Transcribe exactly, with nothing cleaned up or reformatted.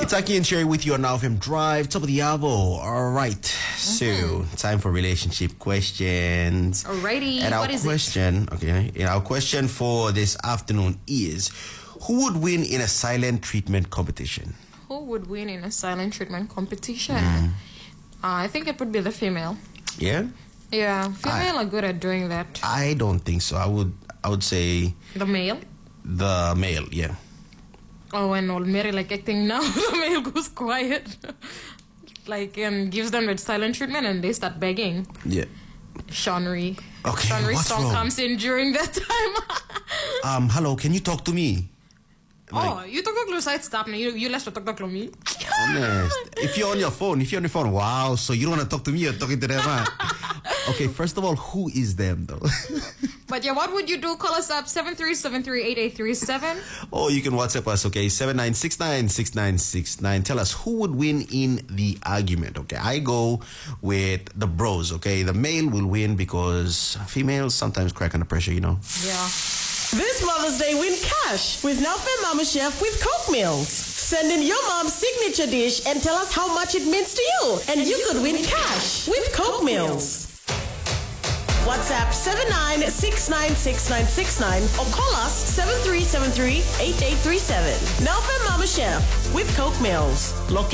It's Aki and Sherry with you on Now F M Drive, top of the hour. All right, mm-hmm. So time for relationship questions. Alrighty, and our what is question, it? Okay, and our question for this afternoon is: who would win in a silent treatment competition? Who would win in a silent treatment competition? Mm. Uh, I think it would be the female. Yeah. Yeah, female I, are good at doing that. I don't think so. I would, I would say the male. The male, yeah. Oh, and old Mary like acting now. The male goes quiet, like and gives them the silent treatment, and they start begging. Yeah. Seanry. Okay. Seanry's song wrong? comes in during that time. um. Hello. Can you talk to me? Like, oh, you talk to side stop now. You you left to talk to me. Honest. If you're on your phone, if you're on your phone, wow. So you don't want to talk to me? You're talking to them, huh? Okay. First of all, who is them though? But yeah, what would you do? Call us up seven three seven three eight eight three seven. Or you can WhatsApp us, okay, seven nine six nine six nine six nine. Tell us who would win in the argument, okay? I go with the bros, okay? The male will win because females sometimes crack under pressure, you know? Yeah. This Mother's Day, win cash with Now F M Mama Chef with Coke Meals. Send in your mom's signature dish and tell us how much it means to you, and, and you, you could win cash with Coke Meals. WhatsApp seven nine six nine six nine six nine or call us seven three seven three eight eight three seven. Now F M Mama Chef with Coke Meals. Look